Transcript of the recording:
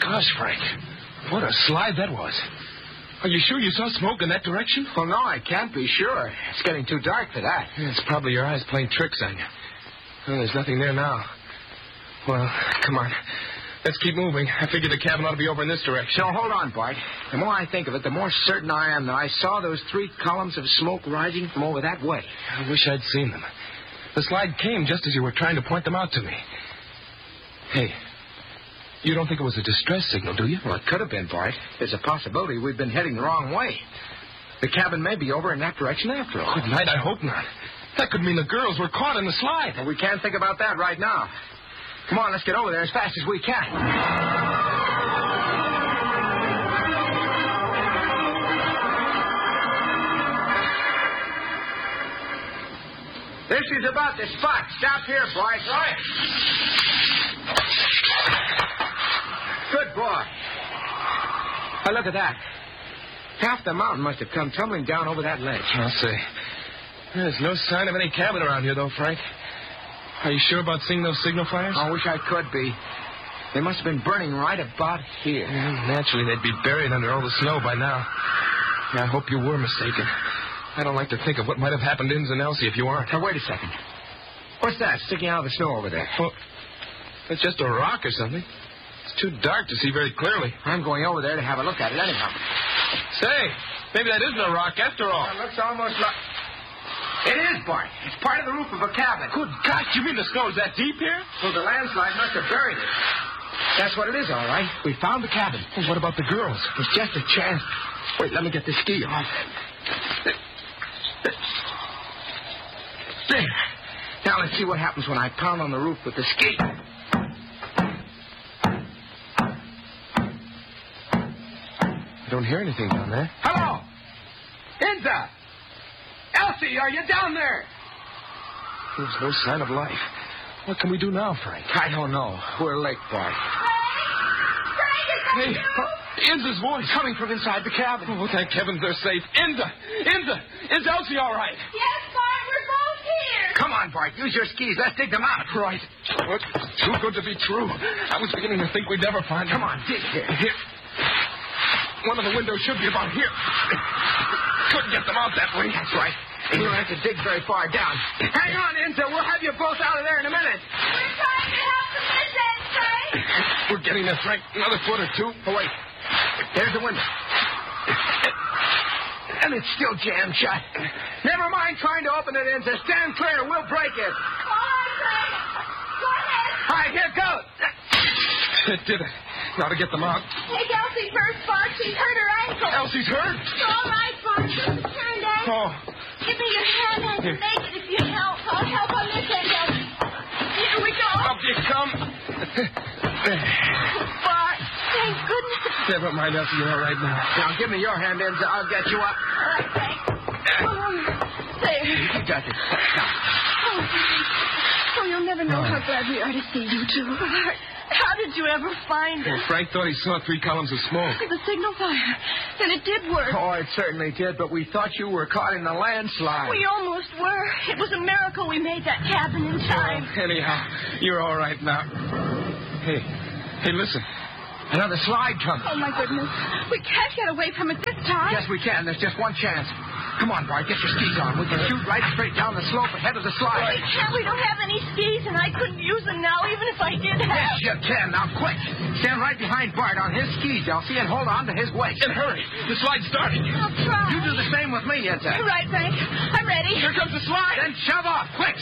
Gosh, Frank, what a slide that was. Are you sure you saw smoke in that direction? Well, no, I can't be sure. It's getting too dark for that. Yeah, it's probably your eyes playing tricks on you. Well, there's nothing there now. Well, come on. Let's keep moving. I figure the cabin ought to be over in this direction. No, hold on, Bart. The more I think of it, the more certain I am that I saw those 3 columns of smoke rising from over that way. I wish I'd seen them. The slide came just as you were trying to point them out to me. Hey, you don't think it was a distress signal, do you? Well, it could have been, Bart. There's a possibility we've been heading the wrong way. The cabin may be over in that direction after all. Good night, I hope not. That could mean the girls were caught in the slide. Well, we can't think about that right now. Come on, let's get over there as fast as we can. This is about the spot. Stop here, Bart. Right. Good boy. Now, look at that. Half the mountain must have come tumbling down over that ledge. I'll say. There's no sign of any cabin around here, though, Frank. Are you sure about seeing those signal fires? I wish I could be. They must have been burning right about here. Yeah, naturally, they'd be buried under all the snow by now. Yeah, I hope you were mistaken. I don't like to think of what might have happened to Inns and Elsie if you aren't. Now, wait a second. What's that sticking out of the snow over there? Well, it's just a rock or something. It's too dark to see very clearly. I'm going over there to have a look at it anyhow. Say, maybe that isn't a rock after all. It looks almost like... It is, Bart. It's part of the roof of a cabin. Good God, you mean the snow's that deep here? Well, the landslide must have buried it. That's what it is, all right. We found the cabin. Well, what about the girls? It's just a chance. Wait, let me get the ski off. There. Now let's see what happens when I pound on the roof with the ski. I don't hear anything down there. Hello! Inza! Elsie, are you down there? There's no sign of life. What can we do now, Frank? I don't know. We're late, Bart. Hey, Inza's voice coming from inside the cabin. Oh, thank heavens they're safe. Inza, is Elsie all right? Yes, Bart, we're both here. Come on, Bart. Use your skis. Let's dig them out. Right. Well, too good to be true. I was beginning to think we'd never find them. Come on, dig here. Here. One of the windows should be about here. Couldn't get them out that way. That's right. And you don't have to dig very far down. Hang on, Inza. We'll have you both out of there in a minute. We're trying to help the Midland, Frank. We're getting there, Frank. Another foot or two. Oh, wait. There's the window. And it's still jammed shut. Never mind trying to open it, Inza. Stand clear. We'll break it. All right, Frank. Go ahead. All right, here goes. It did it. Now to get them out. Take Elsie first, Bart. She's hurt her ankle. Elsie's hurt. All right, Bart. Turn down. Oh. Give me your hand. I can make it if you help. I'll help on this end, Elsie. Here we go. Up you come. Bart, thank goodness. Never mind, Elsie. You're all right now. Now, give me your hand, Inza. I'll get you up. All right, Frank. There. You got it. Now. Oh, you'll never know how glad we are to see you two. Bart, how did you ever find us? Well, Frank thought he saw 3 columns of smoke. The signal fire. And it did work. Oh, it certainly did, but we thought you were caught in the landslide. We almost were. It was a miracle we made that cabin in time. Anyhow, you're all right now. Hey, listen. Another slide coming. Oh, my goodness. We can't get away from it this time. Yes, we can. There's just one chance. Come on, Bart. Get your skis on. We can shoot right straight down the slope ahead of the slide. We can't. We don't have any skis, and I couldn't use them now, even if I did have. Yes, you can. Now, quick. Stand right behind Bart on his skis, Elsie, and hold on to his waist. And hurry. The slide's starting. I'll try. You do the same with me, Inza. Right, Frank. I'm ready. Here comes the slide. Then shove off, quick.